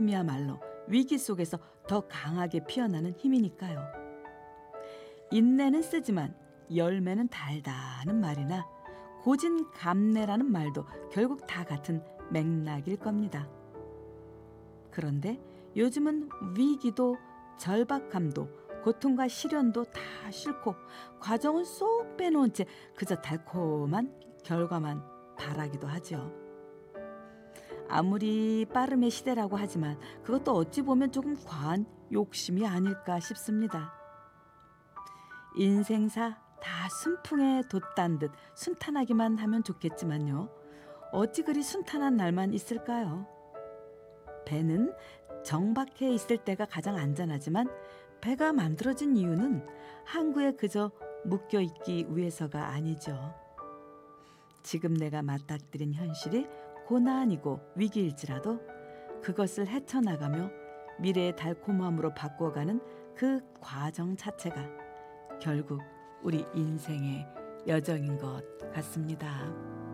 참이야말로 위기 속에서 더 강하게 피어나는 힘이니까요. 인내는 쓰지만 열매는 달다는 말이나 고진감래라는 말도 결국 다 같은 맥락일 겁니다. 그런데 요즘은 위기도 절박함도 고통과 시련도 다 싫고 과정은 쏙 빼놓은 채 그저 달콤한 결과만 바라기도 하죠. 아무리 빠름의 시대라고 하지만 그것도 어찌 보면 조금 과한 욕심이 아닐까 싶습니다. 인생사 다 순풍에 돛단 듯 순탄하기만 하면 좋겠지만요. 어찌 그리 순탄한 날만 있을까요? 배는 정박해 있을 때가 가장 안전하지만 배가 만들어진 이유는 항구에 그저 묶여있기 위해서가 아니죠. 지금 내가 맞닥뜨린 현실이 고난이고 위기일지라도 그것을 헤쳐나가며 미래의 달콤함으로 바꿔가는 그 과정 자체가 결국 우리 인생의 여정인 것 같습니다.